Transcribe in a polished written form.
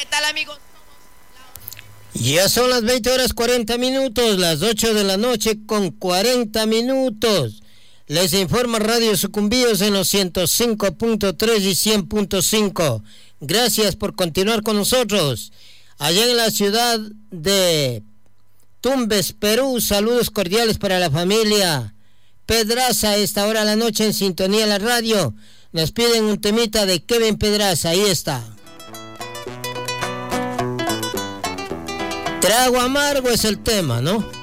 ¿qué tal, amigos? Ya son las 20:40, las 8 de la noche con 40 minutos. Les informa Radio Sucumbíos en los 105.3 y 100.5. Gracias por continuar con nosotros. Allá en la ciudad de Tumbes, Perú, saludos cordiales para la familia Pedraza. A esta hora de la noche en sintonía de la radio. Nos piden un temita de Kevin Pedraza. Ahí está. Trago amargo es el tema, ¿no?